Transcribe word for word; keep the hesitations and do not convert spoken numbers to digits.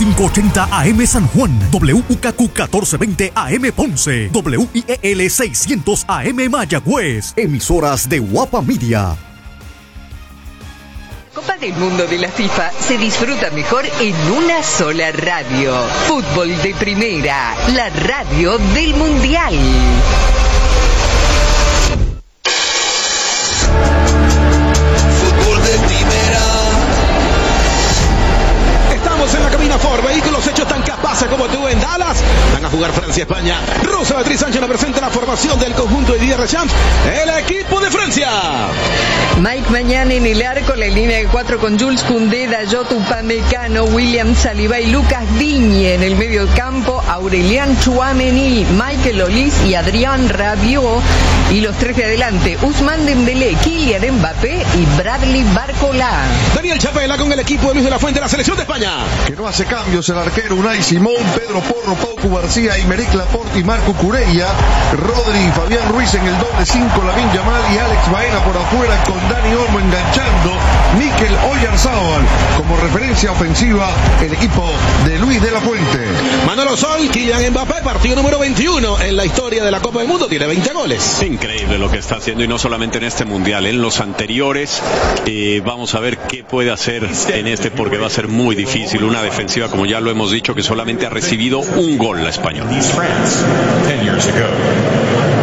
cinco ochenta A M San Juan, W U K Q catorce veinte A M Ponce, W I E L seiscientos A M Mayagüez. Emisoras de Guapa Media. Copa del Mundo de la FIFA se disfruta mejor en una sola radio. Fútbol de Primera, la radio del Mundial. Fútbol de Primera. Estamos en la cabina Ford, vehículos hechos tan capaces como tú en Dallas. Van a jugar Francia-España. Rosa Beatriz Sánchez nos presenta la formación del conjunto de Didier Deschamps, el equipo de Francia. Mike Mañana en el arco, la línea de cuatro con Jules Koundé, Dayot Upamecano, William Saliba y Lucas Digne. En el medio campo, Aurelian Tchouaméni, Michael Olise y Adrien Rabiot. Y los tres de adelante, Ousmane Dembélé, Kylian Mbappé y Bradley Barcola. Daniel Chapela con el equipo de Luis de la Fuente, la selección de España. Que no hace cambios el arquero Unai Simón, Pedro Porro, Pauco García, Aymeric Laporte y Marco Cureia. Rodri y Fabián Ruiz en el doble cinco, Lamine Yamal y Alex Baena por afuera con Dani Olmo enganchando. Mikel Oyarzábal como referencia ofensiva, el equipo de Luis de la Fuente. Manolo Sol, Kylian Mbappé, partido número veintiuno en la historia de la Copa del Mundo, tiene veinte goles. Increíble lo que está haciendo, y no solamente en este mundial, en los anteriores. Eh, vamos a ver qué puede hacer en este, porque va a ser muy difícil. Una defensiva, como ya lo hemos dicho, que solamente ha recibido un gol la española.